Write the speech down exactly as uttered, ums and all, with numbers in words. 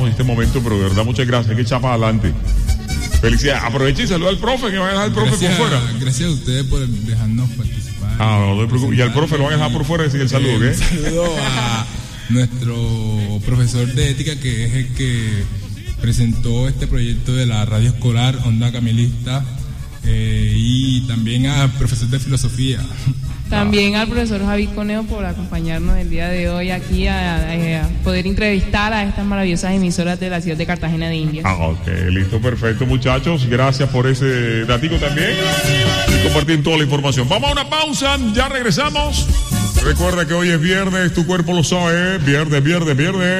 disfrutábamos este momento, pero de verdad muchas gracias, hay que echar para adelante. Felicidades, aproveche y saluda al profe, que va a dejar al profe gracias, por fuera. Gracias a ustedes por dejarnos participar. Ah, no, no te preocupes. Y al profe lo van a dejar por fuera y decir el saludo, ¿qué? Un saludo a nuestro profesor de ética, que es el que presentó este proyecto de la radio escolar Onda Camilista, eh, y también al profesor de filosofía. También al profesor Javi Conejo por acompañarnos el día de hoy aquí a, a, a poder entrevistar a estas maravillosas emisoras de la ciudad de Cartagena de Indias. Ah, ok, listo, perfecto, muchachos. Gracias por ese ratico también y compartir toda la información. Vamos a una pausa, ya regresamos. Recuerda que hoy es viernes, tu cuerpo lo sabe, viernes, viernes, viernes.